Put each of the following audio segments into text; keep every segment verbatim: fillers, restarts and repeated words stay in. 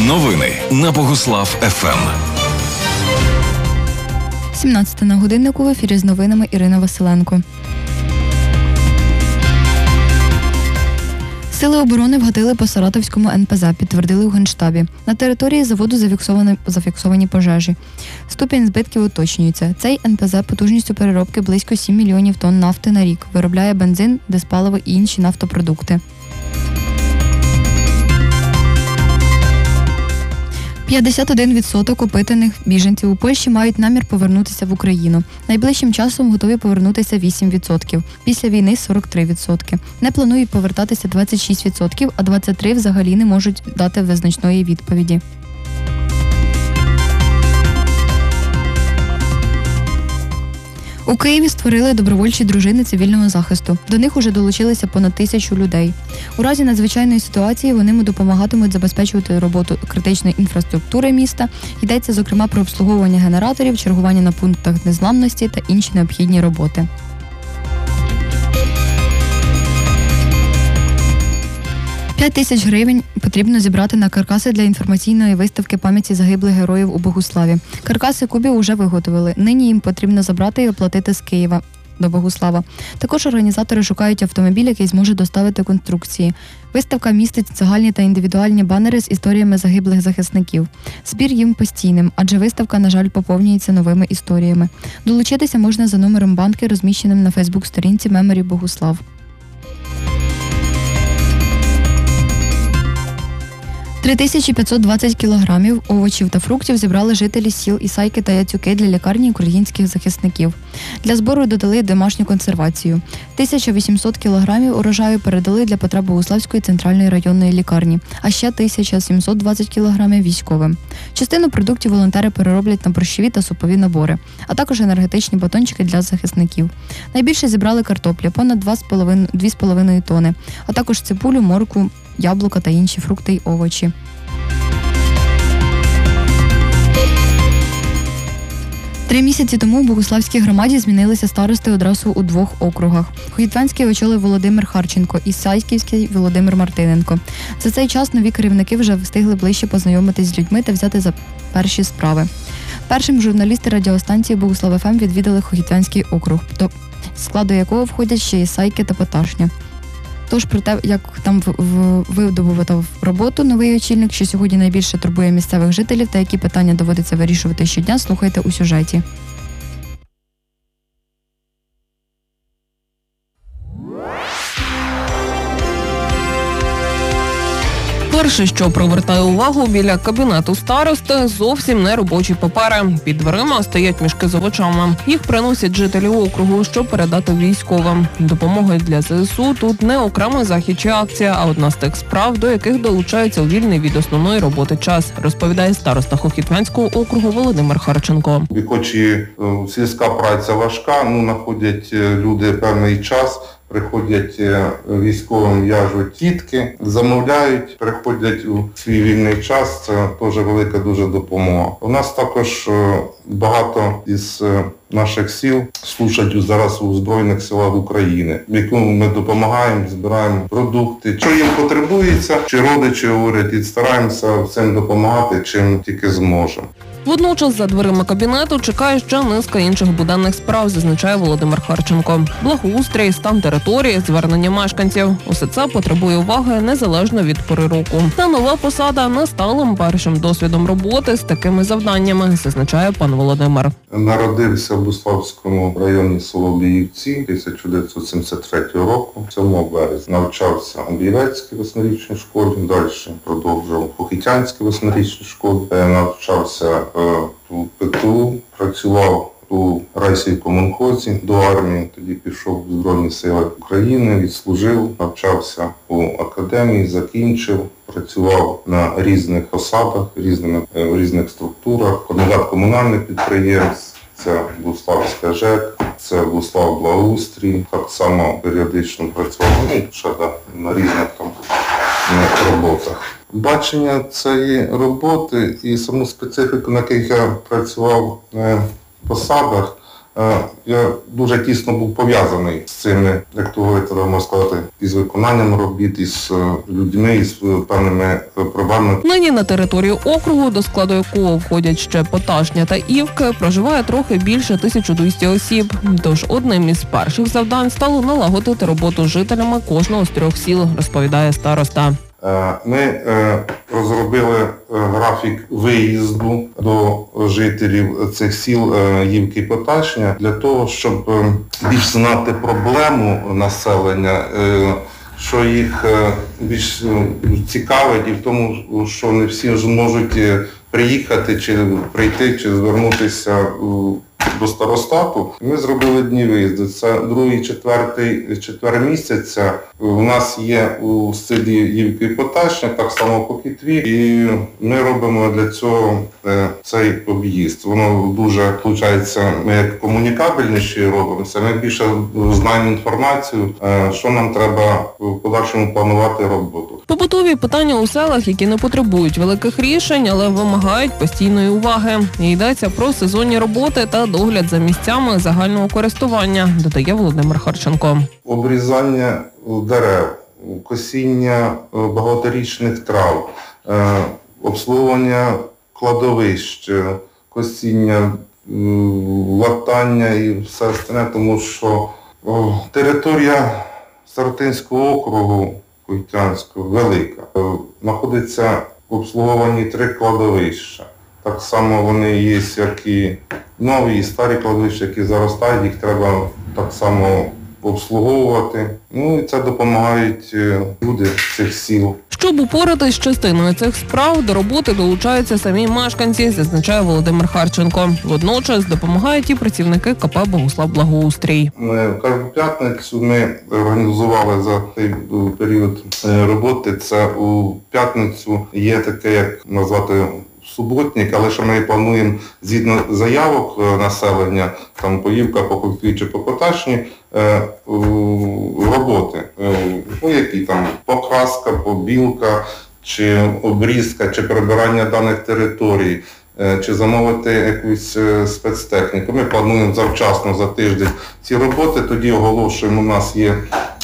Новини на Богуслав еф ем. сімнадцята на годиннику, в ефірі з новинами Ірина Василенко. Сили оборони вгатили по Саратовському ен пе зе, підтвердили у Генштабі. На території заводу зафіксовані, зафіксовані пожежі. Ступінь збитків уточнюється. Цей ен пе зе потужністю переробки близько сім мільйонів тонн нафти на рік. Виробляє бензин, дизпаливо і інші нафтопродукти. п'ятдесят один відсоток опитаних біженців у Польщі мають намір повернутися в Україну. Найближчим часом готові повернутися вісім відсотків. Після війни – сорок три відсотки. Не планують повертатися двадцять шість відсотків, а двадцять три відсотки взагалі не можуть дати визначної відповіді. У Києві створили добровольчі дружини цивільного захисту. До них уже долучилися понад тисячу людей. У разі надзвичайної ситуації вони допомагатимуть забезпечувати роботу критичної інфраструктури міста. Йдеться, зокрема, про обслуговування генераторів, чергування на пунктах незламності та інші необхідні роботи. п'ять тисяч гривень потрібно зібрати на каркаси для інформаційної виставки пам'яті загиблих героїв у Богуславі. Каркаси кубів уже виготовили. Нині їм потрібно забрати і оплатити з Києва до Богуслава. Також організатори шукають автомобіль, який зможе доставити конструкції. Виставка містить загальні та індивідуальні банери з історіями загиблих захисників. Збір їм постійним, адже виставка, на жаль, поповнюється новими історіями. Долучитися можна за номером банки, розміщеним на фейсбук-сторінці Меморі Богуслав. три тисячі п'ятсот двадцять кілограмів овочів та фруктів зібрали жителі сіл Ісайки та Яцюки для лікарні українських захисників. Для збору додали домашню консервацію. тисяча вісімсот кілограмів урожаю передали для потреб Богуславської центральної районної лікарні, а ще тисяча сімсот двадцять кілограмів військовим. Частину продуктів волонтери перероблять на борщові та супові набори, а також енергетичні батончики для захисників. Найбільше зібрали картоплі – понад дві з половиною тони, а також цибулю, моркву, яблука та інші фрукти й овочі. Три місяці тому в Богуславській громаді змінилися старости одразу у двох округах. Хохітвянський очолив Володимир Харченко і Сайківський – Володимир Мартиненко. За цей час нові керівники вже встигли ближче познайомитись з людьми та взяти за перші справи. Першим журналісти радіостанції Богуслав еф ем відвідали Хохітвянський округ, до складу якого входять ще і Сайки та Поташня. Тож про те, як там видобував роботу новий очільник, що сьогодні найбільше турбує місцевих жителів та які питання доводиться вирішувати щодня, слухайте у сюжеті. Перше, що привертає увагу біля кабінету старости, зовсім не робочі папери. Під дверима стоять мішки з овочами. Їх приносять жителі округу, щоб передати військовим. Допомога для зе ес у тут не окремий захід чи акція, а одна з тих справ, до яких долучаються у вільний від основної роботи час, розповідає староста Хохітвянського округу Володимир Харченко. Хоч і сільська праця важка, ну, знаходять люди певний час, приходять військовим, в'яжуть тітки, замовляють, приходять у свій вільний час, це теж велика дуже допомога. У нас також багато із наших сіл служать зараз у Збройних силах України, в якому ми допомагаємо, збираємо продукти. Що їм потребується, чи родичі говорять, і стараємося всім допомагати, чим тільки зможемо. Водночас за дверима кабінету чекає ще низка інших буденних справ, зазначає Володимир Харченко. Благоустрій, стан території, звернення мешканців. Усе це потребує уваги незалежно від пори року. Та нова посада не сталим першим досвідом роботи з такими завданнями, зазначає пан Володимир. Народився в Буславському районі село Біївці тисяча дев'ятсот сімдесят третього року, сьомого березня. Навчався у Бієвецькій восьмирічній школі, далі продовжував у Хохітянській восьмирічній школі, навчався у пе те у, працював у райсійкомунхозі до армії, тоді пішов в Збройні Сили України, відслужив, навчався у академії, закінчив, працював на різних посадах, різними, в різних структурах, координат комунальних підприємств, це Буславська ЖЕК, це Буслав Благоустрій, так само періодично працював, ну, ще да, на різних там роботах. Бачення цієї роботи і саму специфіку, на яких я працював в посадах, Я дуже тісно був пов'язаний з цими, як то говорити, можна сказати, із виконанням робіт, із людьми, із певними проблемами. Нині на території округу, до складу якого входять ще Поташня та Івки, проживає трохи більше тисяча двісті осіб. Тож одним із перших завдань стало налагодити роботу з жителями кожного з трьох сіл, розповідає староста. Ми розробили графік виїзду до жителів цих сіл Івки і Поташня для того, щоб більш знати проблему населення, що їх більш цікавить і в тому, що не всі ж можуть приїхати, чи прийти, чи звернутися до старостату. Ми зробили дні виїзду. Це другий, четвертий, четвер місяця. У нас є у селі Івки і Поташня, так само по Хітві, і ми робимо для цього цей об'їзд. Воно дуже, виходить, ми як комунікабельніші робимося, ми більше знаємо інформацію, що нам треба в подальшому планувати роботу. Побутові питання у селах, які не потребують великих рішень, але вимагають постійної уваги. І йдеться про сезонні роботи та догляд за місцями загального користування, додає Володимир Харченко. Обрізання дерев, косіння багаторічних трав, обслуговування кладовищ, косіння, латання і все остальне, тому що територія Старостинського округу Хохітянського велика. Знаходиться в обслуговуванні три кладовища. Так само вони є, як і нові, і старі кладовища, які заростають, їх треба так само обслуговувати. Ну і це допомагають люди цих сіл. Щоб упоратись з частиною цих справ, до роботи долучаються самі мешканці, зазначає Володимир Харченко. Водночас допомагають і працівники ка пе «Богуслав-Благоустрій». Кожну п'ятницю ми організували за цей період роботи. Це у п'ятницю є таке, як назвати, суботник, але що ми плануємо згідно заявок населення, там по Івках, по Хохітві чи по Поташні, роботи. Ну, які там покраска, побілка, чи обрізка, чи прибирання даних територій, чи замовити якусь спецтехніку. Ми плануємо завчасно, за тиждень ці роботи, тоді оголошуємо, у нас є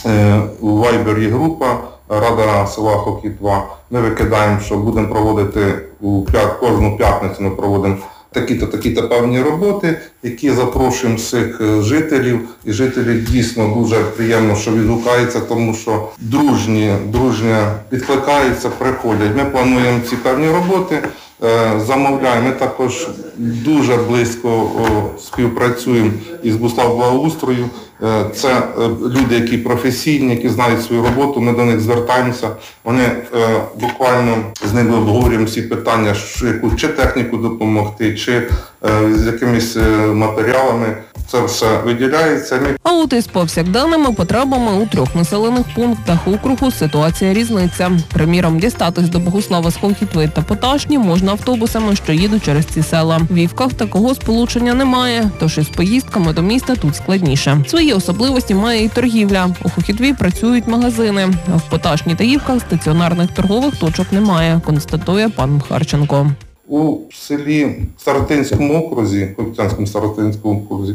у Вайбері група Рада села Хохітва. Ми викидаємо, що будемо проводити у п'ят, кожну п'ятницю ми проводимо такі-то, такі-то певні роботи, які запрошуємо всіх жителів. І жителі дійсно дуже приємно, що відгукаються, тому що дружні, дружні відкликаються, приходять. Ми плануємо ці певні роботи, замовляємо. Ми також дуже близько співпрацюємо із Богуслав-Благоустрою. Це люди, які професійні, які знають свою роботу, ми до них звертаємося. Вони буквально з ними обговорюємо всі питання, яку чи техніку допомогти, чи з якимись матеріалами. Це все виділяється. А от із повсякденними потребами у трьох населених пунктах округу ситуація різниця. Приміром, дістатись до Богуслава з Хохітви та Поташні можна автобусами, що їдуть через ці села. В Івках такого сполучення немає, тож із поїздками до міста тут складніше. Свої особливості має і торгівля. У Хохітві працюють магазини, а в Поташні та Івках стаціонарних торгових точок немає, констатує пан Харченко. У селі Старостинському окрузі, Хохітянському Старостинському окрузі,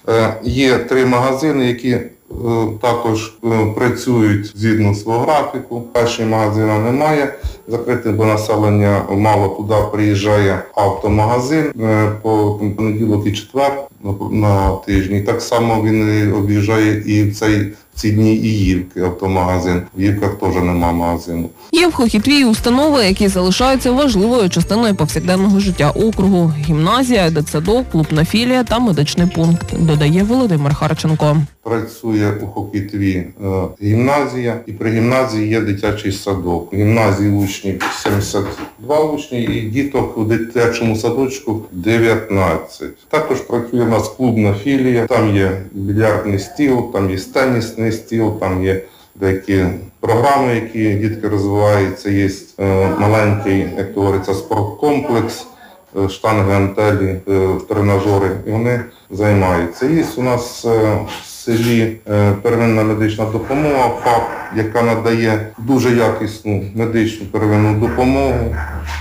є три магазини, які також працюють згідно свого графіку. Перший магазину немає, закритий, бо населення мало туди приїжджає автомагазин по понеділок і четвер на тижні. Так само він об'їжджає і в цей ці дні і Івки, автомагазин. В Івках теж немає магазину. Є в Хохітві установи, які залишаються важливою частиною повсякденного життя округу. Гімназія, дитсадок, клубна філія та медичний пункт, додає Володимир Харченко. Працює у Хохітві е, гімназія, і при гімназії є дитячий садок. У гімназії учнів сімдесят два учні і діток у дитячому садочку дев'ятнадцять. Також працює у нас клубна філія, там є більярдний стіл, там є тенісний стіл, там є деякі програми, які дітки розвиваються, є е, маленький, як говориться, спорткомплекс, е, штанги, гантелі, е, тренажери, і вони займаються. Є у нас е, в селі е, первинна медична допомога, ФАП, яка надає дуже якісну медичну первинну допомогу.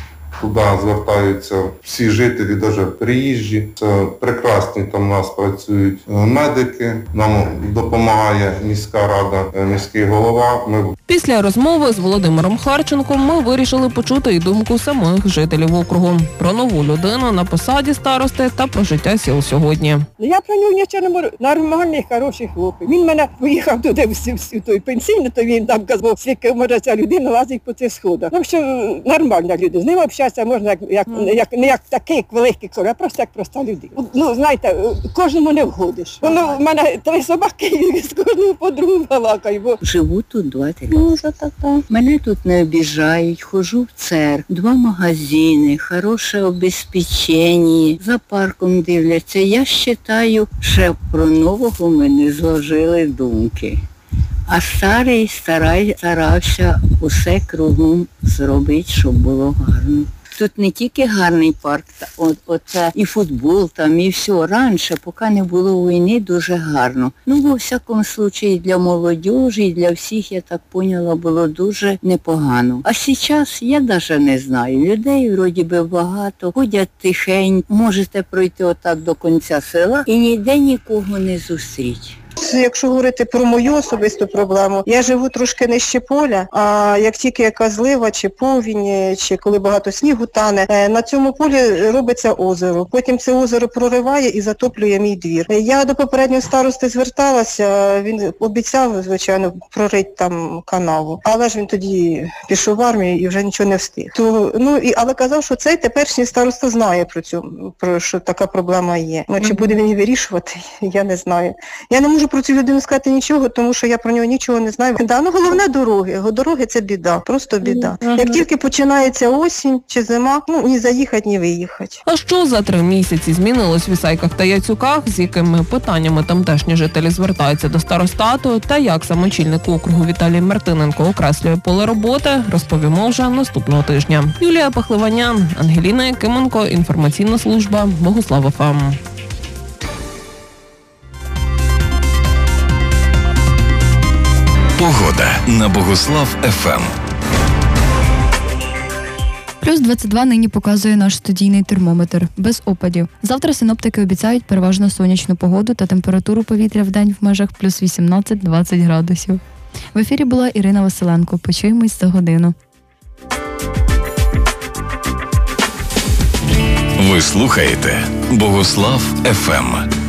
Туди звертаються всі жителі, навіть приїжджі. Це прекрасні там у нас працюють медики, нам допомагає міська рада, міський голова. Ми... Після розмови з Володимиром Харченком ми вирішили почути і думку самих жителів округу про нову людину на посаді старости та про життя сіл сьогодні. Я про нього нічого не можу. Нормальний, хороший хлопець. Він мене поїхав туди в, в, в той пенсійний, то він там казав, скільки може ця людина лазить по цих сходах. Ну, що нормальна людина. З ним общатися можна як, як, як, не як такий, як великий, а просто як проста людина. Ну, знаєте, кожному не вгодиш. Ну, в мене три собаки, з кожного подругу балакаю. Бо... Живу тут двадцять років. Ну, за така. Мене тут не обіжають, ходжу в церкву, два магазини, хороше обезпечення, за парком дивляться. Я вважаю, що про нового ми не зложили думки. А старий старай, старався усе кругом зробити, щоб було гарно. Тут не тільки гарний парк, от, оце і футбол там, і все. Раніше, поки не було війни, дуже гарно. Ну, во всякому случаї, для молодіжі, і для всіх, я так поняла, було дуже непогано. А зараз я навіть не знаю. Людей вроді би багато, ходять тихенько, можете пройти отак до кінця села і ніде нікого не зустріти. Якщо говорити про мою особисту проблему, я живу трошки нижче поля, а як тільки якась злива, чи повінь, чи коли багато снігу тане, на цьому полі робиться озеро. Потім це озеро прориває і затоплює мій двір. Я до попереднього старости зверталася, він обіцяв, звичайно, прорити там канаву, але ж він тоді пішов в армію і вже нічого не встиг. То, ну, і, але казав, що цей теперішній староста знає про цю, про що така проблема є. Ну, чи буде він її вирішувати, я не знаю. Я не можу про цю людину сказати нічого, тому що я про нього нічого не знаю. Да, ну головне дороги. Дороги – це біда, просто біда. Mm-hmm. Як тільки починається осінь чи зима, ну ні заїхати, ні виїхати. А що за три місяці змінилось в Ісайках та Яцюках, з якими питаннями тамтешні жителі звертаються до старостату, та як сам очільник округу Віталій Мартиненко окреслює поле роботи, розповімо вже наступного тижня. Юлія Пахливанян, Ангеліна Якименко, інформаційна служба Богуслав еф ем. Погода на Богуслав еф ем. Плюс двадцять два нині показує наш студійний термометр. Без опадів. Завтра синоптики обіцяють переважно сонячну погоду та температуру повітря в день в межах плюс вісімнадцять - двадцять градусів. В ефірі була Ірина Василенко. Почуємось за годину. Ви слухаєте Богуслав еф ем.